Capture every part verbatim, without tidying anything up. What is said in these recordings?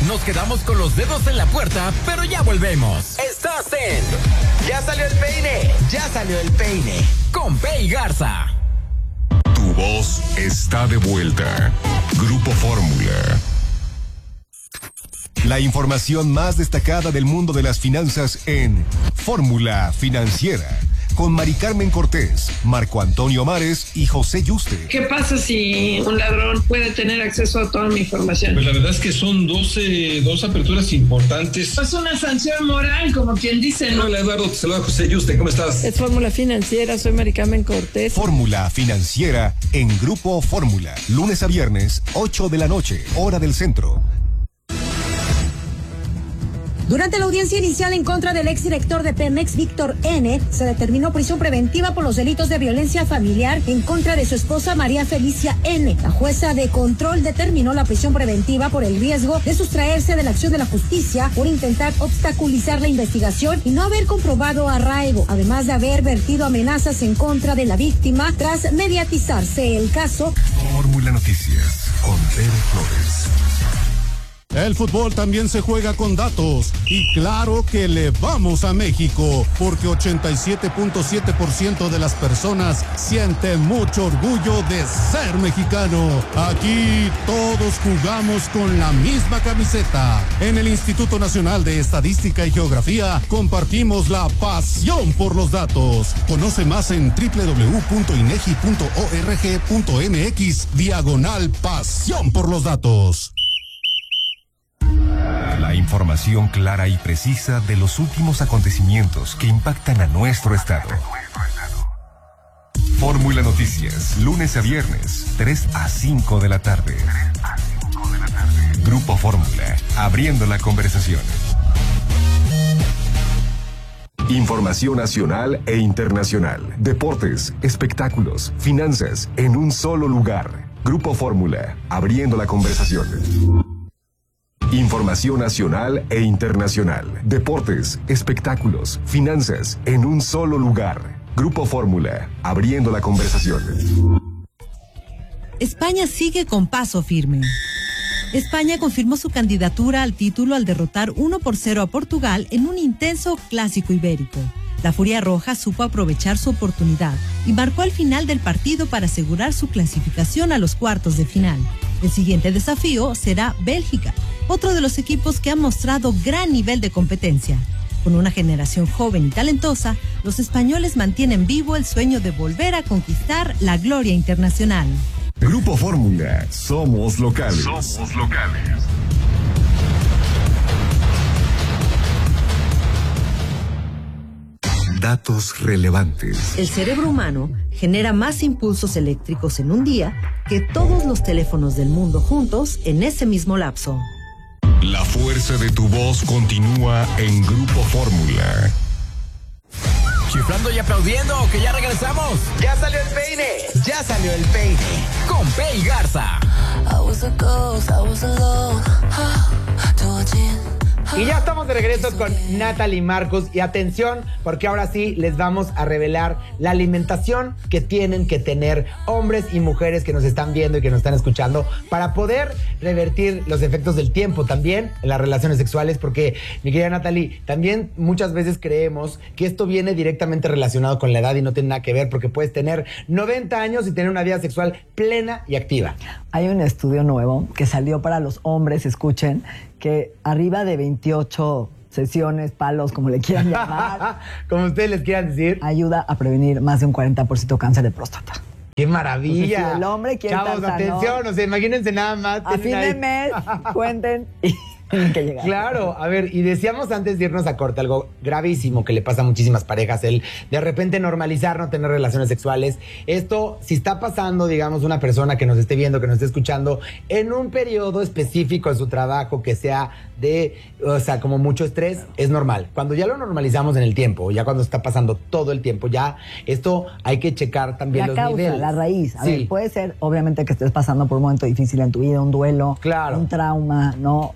Nos quedamos con los dedos en la puerta, pero ya volvemos. Estás en Ya salió el peine, ya salió el peine. Con Pei Garza. Tu voz está de vuelta. Grupo Fórmula. La información más destacada del mundo de las finanzas en Fórmula Financiera. Con Mari Carmen Cortés, Marco Antonio Mares y José Yuste. ¿Qué pasa si un ladrón puede tener acceso a toda mi información? Pues la verdad es que son doce, dos aperturas importantes. Es una sanción moral, como quien dice, ¿no? Hola Eduardo, te saluda José Yuste, ¿cómo estás? Es Fórmula Financiera, soy Mari Carmen Cortés. Fórmula Financiera en Grupo Fórmula. Lunes a viernes, ocho de la noche, hora del centro. Durante la audiencia inicial en contra del exdirector de Pemex, Víctor N., se determinó prisión preventiva por los delitos de violencia familiar en contra de su esposa María Felicia N. La jueza de control determinó la prisión preventiva por el riesgo de sustraerse de la acción de la justicia por intentar obstaculizar la investigación y no haber comprobado arraigo, además de haber vertido amenazas en contra de la víctima tras mediatizarse el caso. Fórmula Noticias con Tere Flores. El fútbol también se juega con datos y claro que le vamos a México porque ochenta y siete punto siete por ciento de las personas sienten mucho orgullo de ser mexicano. Aquí todos jugamos con la misma camiseta. En el Instituto Nacional de Estadística y Geografía compartimos la pasión por los datos. Conoce más en doble u doble u doble u punto inegi punto org punto mx diagonal pasión por los datos. La información clara y precisa de los últimos acontecimientos que impactan a nuestro estado. Fórmula Noticias, lunes a viernes, tres a cinco de la tarde. Grupo Fórmula, abriendo la conversación. Información nacional e internacional, deportes, espectáculos, finanzas, en un solo lugar. Grupo Fórmula, abriendo la conversación. Información nacional e internacional, deportes, espectáculos, finanzas, en un solo lugar. Grupo Fórmula, abriendo la conversación. España sigue con paso firme. España confirmó su candidatura al título al derrotar uno por cero a Portugal en un intenso clásico ibérico. La Furia Roja supo aprovechar su oportunidad y marcó al final del partido para asegurar su clasificación a los cuartos de final. El siguiente desafío será Bélgica, otro de los equipos que ha mostrado gran nivel de competencia. Con una generación joven y talentosa, los españoles mantienen vivo el sueño de volver a conquistar la gloria internacional. Grupo Fórmula, somos locales. Somos locales. Datos relevantes. El cerebro humano genera más impulsos eléctricos en un día que todos los teléfonos del mundo juntos en ese mismo lapso. La fuerza de tu voz continúa en Grupo Fórmula. Chiflando y aplaudiendo, que ya regresamos. Ya salió el peine, ya salió el peine. Con Pei Garza. Y ya estamos de regreso con Natalie Marcus. Y atención, porque ahora sí les vamos a revelar la alimentación que tienen que tener hombres y mujeres que nos están viendo y que nos están escuchando para poder revertir los efectos del tiempo también en las relaciones sexuales. Porque, mi querida Natalie, también muchas veces creemos que esto viene directamente relacionado con la edad y no tiene nada que ver, porque puedes tener noventa años y tener una vida sexual plena y activa. Hay un estudio nuevo que salió para los hombres, escuchen, que arriba de veintiocho sesiones, palos, como le quieran llamar, como ustedes les quieran decir, ayuda a prevenir más de un cuarenta por ciento cáncer de próstata. ¡Qué maravilla! Entonces, si el hombre quiere Chavos, estar sano, atención, o sea, imagínense nada más. A fin de mes, cuenten y tienen que llegar. Claro, a ver, y decíamos antes de irnos a corte algo gravísimo que le pasa a muchísimas parejas, el de repente normalizar no tener relaciones sexuales. Esto, si está pasando, digamos, una persona que nos esté viendo, que nos esté escuchando, en un periodo específico en su trabajo que sea de, o sea, como mucho estrés, es normal. Cuando ya lo normalizamos en el tiempo, ya cuando está pasando todo el tiempo, ya esto hay que checar también la los causa, niveles. La raíz. A sí. ver, puede ser, obviamente, que estés pasando por un momento difícil en tu vida, un duelo, claro. un trauma, ¿no? Un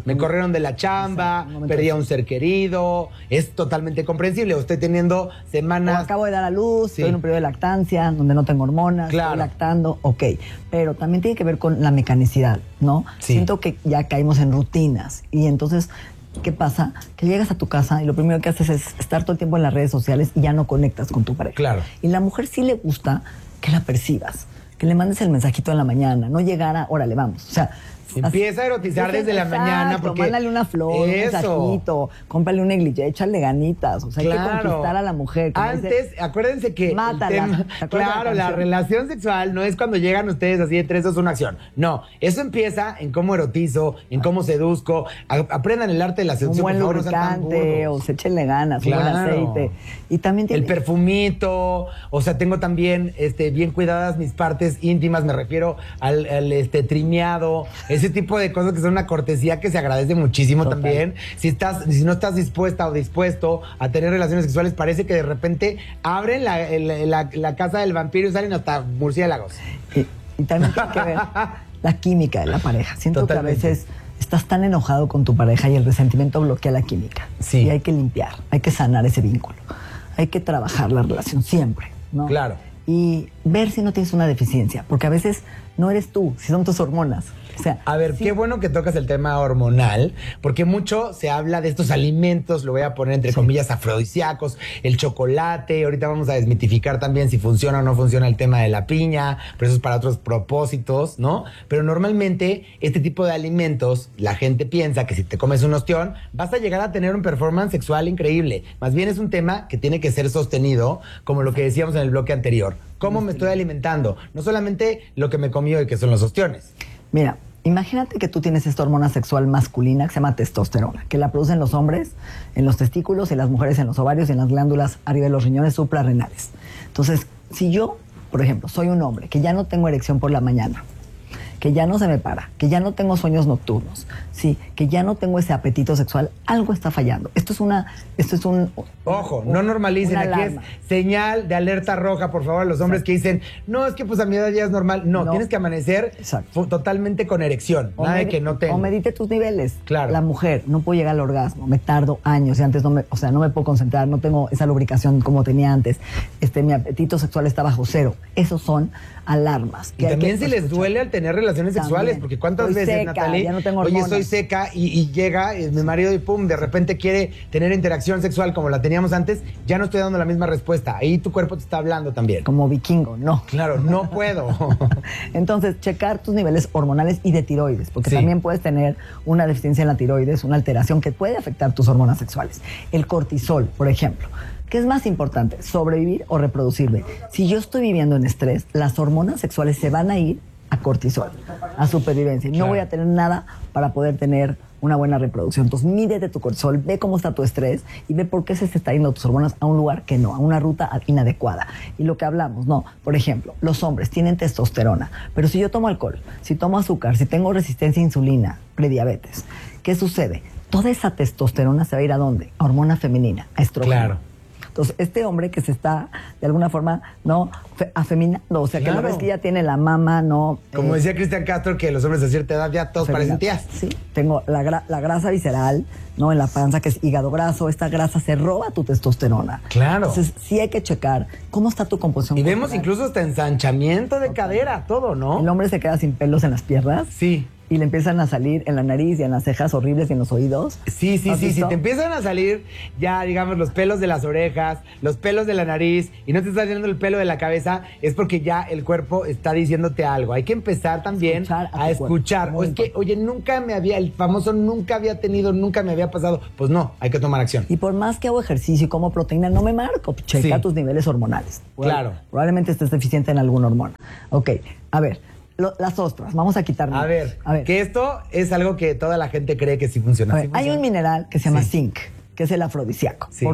un... Me corrieron de la chamba, un perdí a un ser querido. Es totalmente comprensible. O estoy teniendo semanas... O acabo de dar a luz, Sí. estoy en un periodo de lactancia, donde no tengo hormonas, Claro. estoy lactando, ok. Pero también tiene que ver con la mecanicidad, ¿no? Sí. Siento que ya caímos en rutinas. Y entonces, ¿qué pasa? Que llegas a tu casa y lo primero que haces es estar todo el tiempo en las redes sociales y ya no conectas con tu pareja. Claro. Y la mujer sí le gusta que la percibas, que le mandes el mensajito en la mañana, no llegar a, órale, vamos. O sea, Empieza a erotizar Empieza- desde la exacto, mañana porque... mándale una flor, Eso. un mensajito, cómprale un negligé, échale ganitas. O sea, hay que conquistar a la mujer. como Antes, dice, acuérdense que el Mátala. tema- ¿Te acuerdas de claro, la la, canción? relación sexual no es cuando llegan ustedes así de tres, dos, una acción. No, eso empieza en cómo erotizo, en cómo seduzco. A- aprendan el arte de la un seducción, buen por favor, no sean tan lubricante, o burdos. se échenle ganas, un buen Claro. aceite. Y también tiene... El perfumito, o sea, tengo también este, bien cuidadas mis partes íntimas, me refiero al, al, este, trimeado, ese tipo de cosas que son una cortesía que se agradece muchísimo Total. también. Si estás, si no estás dispuesta o dispuesto a tener relaciones sexuales, parece que de repente abren la, el- la- la casa del vampiro y salen hasta murciélagos. Y, y también tiene que ver la química de la pareja. Siento Totalmente. que a veces estás tan enojado con tu pareja y el resentimiento bloquea la química. Sí. Y hay que limpiar, hay que sanar ese vínculo. Hay que trabajar la relación siempre, ¿no? Claro. Y ver si no tienes una deficiencia, porque a veces no eres tú, si son tus hormonas. O sea, A ver, sí, qué bueno que tocas el tema hormonal, porque mucho se habla de estos alimentos, lo voy a poner entre comillas, afrodisíacos, el chocolate, ahorita vamos a desmitificar también si funciona o no funciona el tema de la piña, pero eso es para otros propósitos, ¿no? Pero normalmente este tipo de alimentos, la gente piensa que si te comes un ostión, vas a llegar a tener un performance sexual increíble. Más bien es un tema que tiene que ser sostenido, como lo que decíamos en el bloque anterior. ¿Cómo me estoy alimentando? No solamente lo que me comí hoy, que son los ostiones. Mira, imagínate que tú tienes esta hormona sexual masculina que se llama testosterona, que la producen los hombres en los testículos y las mujeres en los ovarios y en las glándulas arriba de los riñones suprarrenales. Entonces, si yo, por ejemplo, soy un hombre que ya no tengo erección por la mañana, que ya no se me para, que ya no tengo sueños nocturnos, sí, que ya no tengo ese apetito sexual, algo está fallando. Esto es una, esto es un... Ojo, un- no normalicen, una aquí es alarma. señal de alerta roja, por favor, a los hombres que dicen, no, es que pues a mi edad ya es normal. No, No. tienes que amanecer Exacto. fu- totalmente con erección, O nada de medi- que no tengo. O medite tus niveles. Claro. La mujer, no puedo llegar al orgasmo, me tardo años y antes no me, o sea, no me puedo concentrar, no tengo esa lubricación como tenía antes. Este, mi apetito sexual está bajo cero. Esos son alarmas. Y que hay también que si les escuchar. duele al tener relaciones También. sexuales, porque cuántas Estoy veces, seca, Natalie, ya no tengo oye, hormonas. estoy seca y, y llega eh, mi marido y pum, de repente quiere tener interacción sexual como la teníamos antes, ya no estoy dando la misma respuesta. Ahí tu cuerpo te está hablando también. Como vikingo, no. Claro, no puedo. Entonces, checar tus niveles hormonales y de tiroides, porque Sí. también puedes tener una deficiencia en la tiroides, una alteración que puede afectar tus hormonas sexuales. El cortisol, por ejemplo. ¿Qué es más importante, sobrevivir o reproducirme? Si yo estoy viviendo en estrés, las hormonas sexuales se van a ir a cortisol, a supervivencia. No Claro. voy a tener nada para poder tener una buena reproducción. Entonces, mídete tu cortisol, ve cómo está tu estrés y ve por qué se te está yendo tus hormonas a un lugar que no, a una ruta inadecuada. Y lo que hablamos, no. Por ejemplo, los hombres tienen testosterona, pero si yo tomo alcohol, si tomo azúcar, si tengo resistencia a insulina, prediabetes, ¿qué sucede? Toda esa testosterona se va a ir a ¿dónde? A hormona femenina, a estrógeno. Claro. Entonces, este hombre que se está, de alguna forma, ¿no? Fe- afeminando, o sea, que Claro. la vez que ya tiene la mama, ¿no? Como Eh, decía Cristian Castro, que los hombres de cierta edad ya todos parecen tías. Sí, tengo la, gra- la grasa visceral, ¿no? En la panza, que es hígado graso. Esta grasa se roba tu testosterona. Claro. Entonces, sí hay que checar cómo está tu composición Y vemos corporal. incluso hasta ensanchamiento de cadera, todo, El ¿no? hombre se queda sin pelos en las piernas. Sí. Y le empiezan a salir en la nariz y en las cejas horribles y en los oídos. Sí, sí, ¿Has sí, si visto? te empiezan a salir ya, digamos, los pelos de las orejas, los pelos de la nariz y no te está saliendo el pelo de la cabeza, es porque ya el cuerpo está diciéndote algo. Hay que empezar también Escuchar a tu a cuerpo. escuchar. Muy O es que, oye, nunca me había, el famoso nunca había tenido, nunca me había pasado. Pues no, hay que tomar acción. Y por más que hago ejercicio y como proteína, no me marco. Checa Sí. tus niveles hormonales. Claro. Probablemente estés deficiente en alguna hormona. Ok, a ver, lo- las ostras, vamos a quitar. A ver, a ver. que esto es algo que toda la gente cree que sí funciona. A ¿Sí ver, hay funciona? un mineral que se llama Sí. zinc, que es el afrodisíaco. Sí. ¿Por qué?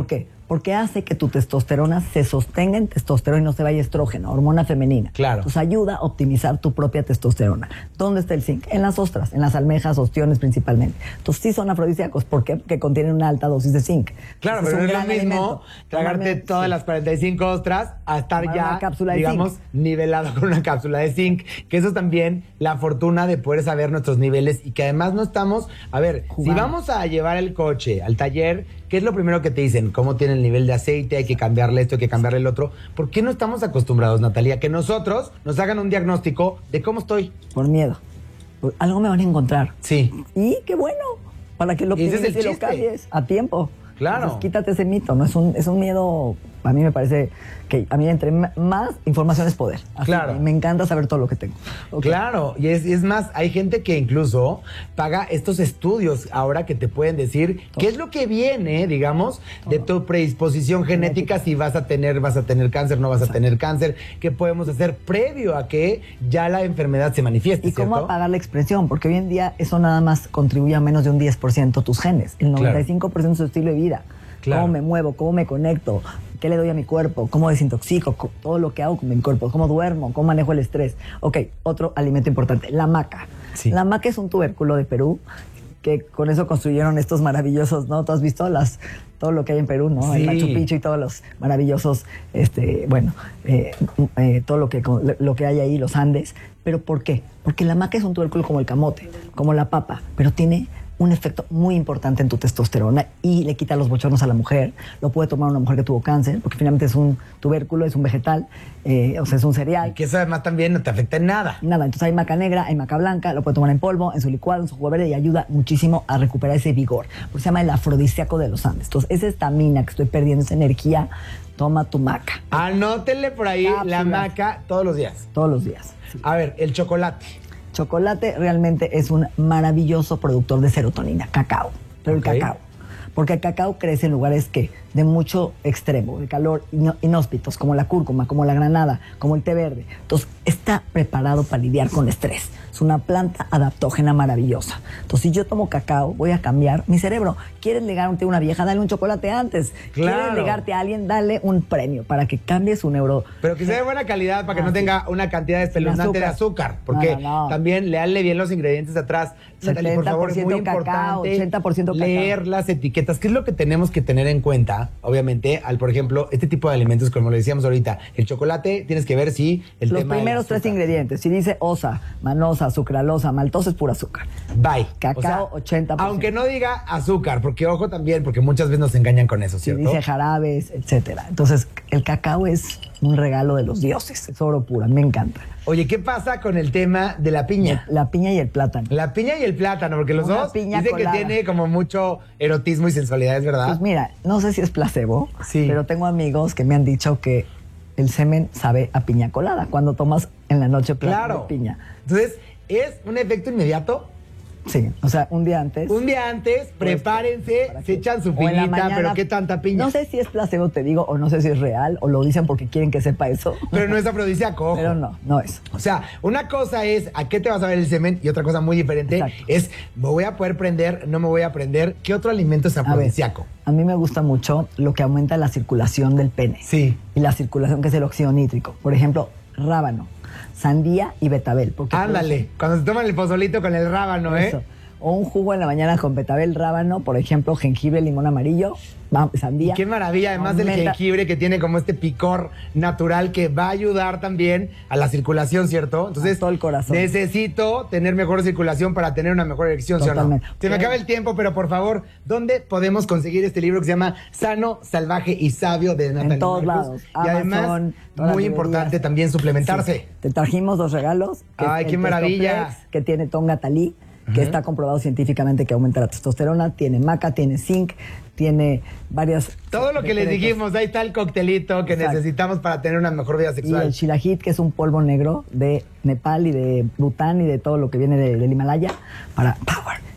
Porque hace que tu testosterona se sostenga en testosterona y no se vaya estrógeno, hormona femenina. Claro. Entonces ayuda a optimizar tu propia testosterona. ¿Dónde está el zinc? En las ostras, en las almejas, ostiones principalmente. Entonces sí son afrodisíacos. ¿Por qué? Porque contienen una alta dosis de zinc. Claro, Entonces, pero no es un lo gran mismo alimento. tragarte Tomarme- todas sí. las cuarenta y cinco ostras a estar Tomar ya, una cápsula de digamos, zinc. nivelado con una cápsula de zinc. Que eso es también la fortuna de poder saber nuestros niveles y que además no estamos... A ver, Jugando. si vamos a llevar el coche al taller, ¿qué es lo primero que te dicen? ¿Cómo tiene el nivel de aceite? Hay que cambiarle esto, hay que cambiarle el otro. ¿Por qué no estamos acostumbrados, Natalia, que nosotros nos hagan un diagnóstico de cómo estoy? Por miedo. Por- algo me van a encontrar. Sí. Y qué bueno, para que lo Y ese es pides el y lo chiste. calles a tiempo. Claro. Entonces, quítate ese mito, ¿no? Es un, es un miedo, a mí me parece que a mí entre m- más información es poder. Así, Claro. y me encanta saber todo lo que tengo. Ok. Claro, y es, y es más, hay gente que incluso paga estos estudios ahora que te pueden decir qué es lo que viene, digamos, de tu predisposición genética, si vas a tener, vas a tener cáncer, no vas a tener cáncer, qué podemos hacer previo a que ya la enfermedad se manifieste, Y cómo ¿cierto? apagar la expresión, porque hoy en día eso nada más contribuye a menos de un diez por ciento tus genes. El noventa y cinco por ciento es tu estilo de vida. Claro. Cómo me muevo, cómo me conecto, qué le doy a mi cuerpo, cómo desintoxico, co- todo lo que hago con mi cuerpo, cómo duermo, cómo manejo el estrés. Ok, otro alimento importante, la maca. Sí. La maca es un tubérculo de Perú que con eso construyeron estos maravillosos, ¿no? ¿Tú has visto las, todo lo que hay en Perú, ¿no? Sí. El Machu Picchu y todos los maravillosos, este, bueno, eh, eh, todo lo que, lo que hay ahí, los Andes. ¿Pero por qué? Porque la maca es un tubérculo como el camote, como la papa, pero tiene un efecto muy importante en tu testosterona y le quita los bochornos a la mujer. Lo puede tomar una mujer que tuvo cáncer, porque finalmente es un tubérculo, es un vegetal, eh, o sea, es un cereal. Y que eso además también no te afecta en nada. Nada, entonces hay maca negra, hay maca blanca, lo puede tomar en polvo, en su licuado, en su jugo verde y ayuda muchísimo a recuperar ese vigor. Porque se llama el afrodisíaco de los Andes. Entonces, esa estamina que estoy perdiendo, esa energía, toma tu maca Anótenle por ahí la Cápsulas. maca todos los días. todos los días. Sí. A ver, el chocolate. Chocolate realmente es un maravilloso productor de serotonina, cacao. Pero Ok. el cacao. Porque el cacao crece en lugares que de mucho extremo, de calor ino- inhóspitos, como la cúrcuma, como la granada, como el té verde. Entonces, está preparado para lidiar con el estrés. Es una planta adaptógena maravillosa. Entonces, si yo tomo cacao, voy a cambiar mi cerebro. ¿Quieres ligarte a una vieja? Dale un chocolate antes. Claro. ¿Quieres ligarte a alguien? Dale un premio para que cambie su neuro... Pero que sea de buena calidad para que Ah, no sí. tenga una cantidad espeluznante de azúcar. azúcar. Porque No, no, no. también leanle bien los ingredientes de atrás. Natalie, por favor, es muy setenta por ciento cacao, importante ochenta por ciento cacao. leer las etiquetas. ¿Qué es lo que tenemos que tener en cuenta? Obviamente, al, por ejemplo, este tipo de alimentos, como le decíamos ahorita, el chocolate, tienes que ver si el Los tema del primeros tres azúcar. ingredientes. Si dice osa, manosa, sucralosa, maltosa, es pura azúcar. Bye. Cacao, ochenta por ciento. Aunque no diga azúcar, porque ojo también, porque muchas veces nos engañan con eso, Si ¿cierto? dice jarabes, etcétera. Entonces, el cacao es un regalo de los dioses. Es oro puro, me encanta. Oye, ¿qué pasa con el tema de la piña? La piña y el plátano. La piña y el plátano, porque los Una dos piña dicen colada. que tiene como mucho erotismo y sensualidad, ¿es verdad? Pues mira, no sé si es placebo, Sí. pero tengo amigos que me han dicho que el semen sabe a piña colada cuando tomas en la noche plátano Claro. de piña. Entonces, ¿es un efecto inmediato? Sí, o sea, un día antes. Un día antes, prepárense, ¿Para se qué? echan su O en la piñita, mañana- pero ¿qué tanta piña? No sé si es placebo, te digo, o no sé si es real, o lo dicen porque quieren que sepa eso. Pero no es afrodisíaco, ojo. Pero no, no es. O sea, una cosa es a qué te vas a ver el semen y otra cosa muy diferente Exacto. es me voy a poder prender, no me voy a prender. ¿Qué otro alimento es A ver, afrodisíaco? a mí me gusta mucho lo que aumenta la circulación del pene. Sí. Y la circulación que es el óxido nítrico. Por ejemplo, rábano, sandía y betabel. porque Ándale, cuando se toman el pozolito con el rábano, ¿eh? Eso. O un jugo en la mañana con betabel, rábano, por ejemplo, jengibre, limón amarillo, va- sandía. Qué maravilla, además del Aumenta- jengibre que tiene como este picor natural que va a ayudar también a la circulación, ¿cierto? Entonces, A todo el corazón. necesito tener mejor circulación para tener una mejor erección, ¿sí o no? Totalmente. Se me acaba el tiempo, pero por favor, ¿dónde podemos conseguir este libro que se llama Sano, Salvaje y Sabio de Natalie En todos Marcus? lados. Y Amazon, además, todas las muy librerías. importante también suplementarse. Sí. Te trajimos dos regalos. que es Ay, el qué maravilla. Testoplex, que tiene Tonga Talí, que está comprobado científicamente que aumenta la testosterona. Tiene maca, tiene zinc, tiene varias... Todo lo que les secretos. dijimos, ahí está el coctelito que Exacto. necesitamos para tener una mejor vida Y sexual. el shilajit, que es un polvo negro de Nepal y de Bután y de todo lo que viene de- del Himalaya para power.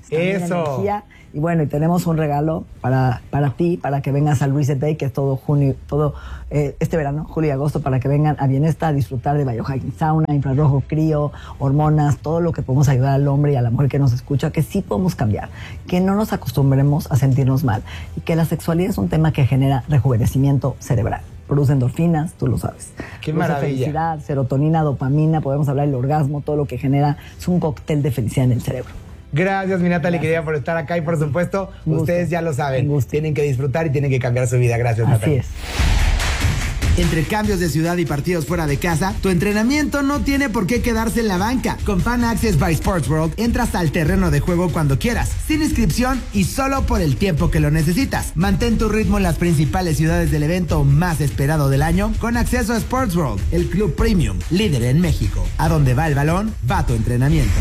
también Eso. energía. Y bueno, y tenemos un regalo para, para ti, para que vengas al Reset Day, que es todo junio, todo eh, este verano, julio y agosto, para que vengan a Bienesta a disfrutar de biohacking, sauna, infrarrojo, crío, hormonas, todo lo que podemos ayudar al hombre y a la mujer que nos escucha, que sí podemos cambiar, que no nos acostumbremos a sentirnos mal y que la sexualidad es un tema que genera rejuvenecimiento cerebral. Produce endorfinas, tú lo sabes. Qué Produce maravilla. felicidad, serotonina, dopamina, podemos hablar del orgasmo, todo lo que genera es un cóctel de felicidad en el cerebro. Gracias, mi Natalie, querida, por estar acá y por supuesto, Gusto. ustedes ya lo saben, Gusto. tienen que disfrutar y tienen que cambiar su vida. Gracias, Así Natalie. es. Entre cambios de ciudad y partidos fuera de casa, tu entrenamiento no tiene por qué quedarse en la banca. Con Fan Access by Sports World, entras al terreno de juego cuando quieras, sin inscripción y solo por el tiempo que lo necesitas. Mantén tu ritmo en las principales ciudades del evento más esperado del año con acceso a Sports World, el club premium, líder en México. A donde va el balón, va tu entrenamiento.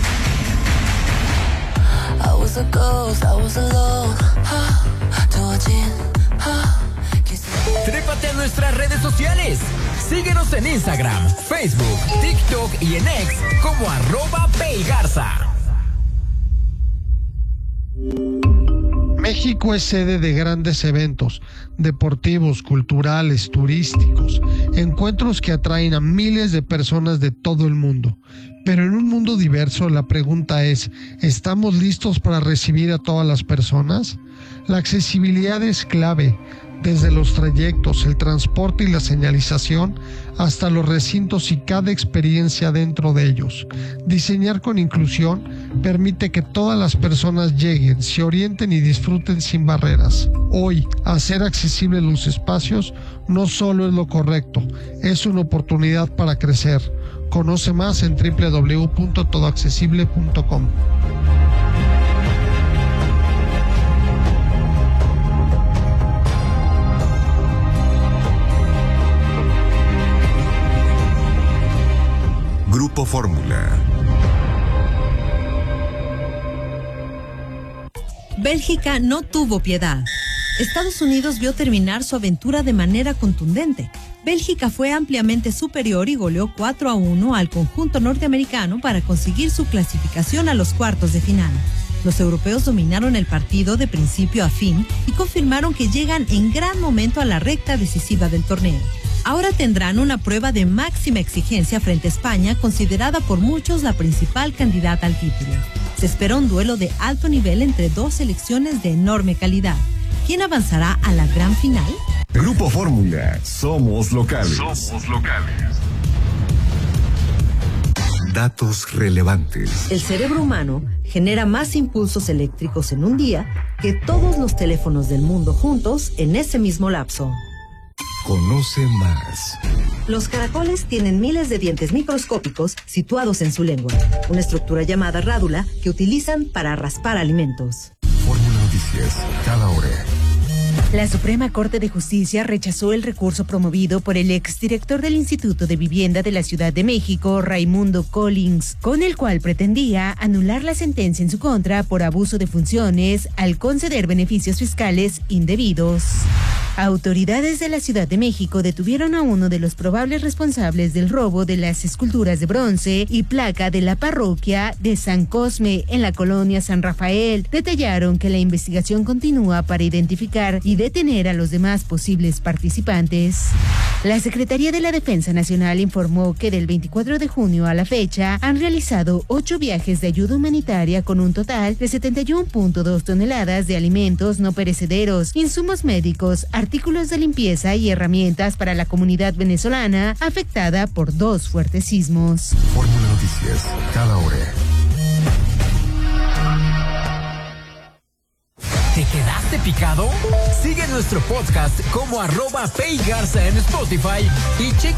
I was a ghost, I was alone. Trépate a nuestras redes sociales. Síguenos en Instagram, Facebook, TikTok y en X como arroba Peigarza. México es sede de grandes eventos deportivos, culturales, turísticos, encuentros que atraen a miles de personas de todo el mundo. Pero en un mundo diverso, la pregunta es, ¿estamos listos para recibir a todas las personas? La accesibilidad es clave, desde los trayectos, el transporte y la señalización, hasta los recintos y cada experiencia dentro de ellos. Diseñar con inclusión permite que todas las personas lleguen, se orienten y disfruten sin barreras. Hoy, hacer accesibles los espacios no solo es lo correcto, es una oportunidad para crecer. Conoce más en doble u doble u doble u punto todo accesible punto com. Grupo Fórmula. Bélgica no tuvo piedad. Estados Unidos vio terminar su aventura de manera contundente. Bélgica fue ampliamente superior y goleó cuatro a uno al conjunto norteamericano para conseguir su clasificación a los cuartos de final. Los europeos dominaron el partido de principio a fin y confirmaron que llegan en gran momento a la recta decisiva del torneo. Ahora tendrán una prueba de máxima exigencia frente a España, considerada por muchos la principal candidata al título. Se espera un duelo de alto nivel entre dos selecciones de enorme calidad. ¿Quién avanzará a la gran final? Grupo Fórmula. Somos locales. Somos locales. Datos relevantes. El cerebro humano genera más impulsos eléctricos en un día que todos los teléfonos del mundo juntos en ese mismo lapso. Conoce más. Los caracoles tienen miles de dientes microscópicos situados en su lengua, una estructura llamada rádula que utilizan para raspar alimentos. Fórmula Noticias, cada hora. La Suprema Corte de Justicia rechazó el recurso promovido por el exdirector del Instituto de Vivienda de la Ciudad de México, Raimundo Collins, con el cual pretendía anular la sentencia en su contra por abuso de funciones al conceder beneficios fiscales indebidos. Autoridades de la Ciudad de México detuvieron a uno de los probables responsables del robo de las esculturas de bronce y placa de la parroquia de San Cosme en la colonia San Rafael. Detallaron que la investigación continúa para identificar y detener a los demás posibles participantes. La Secretaría de la Defensa Nacional informó que del veinticuatro de junio a la fecha han realizado ocho viajes de ayuda humanitaria con un total de setenta y uno punto dos toneladas de alimentos no perecederos, insumos médicos, artículos de limpieza y herramientas para la comunidad venezolana afectada por dos fuertes sismos. Fórmula Noticias, cada hora. ¿Te quedaste picado? Sigue nuestro podcast como arroba Peigarza en Spotify y checa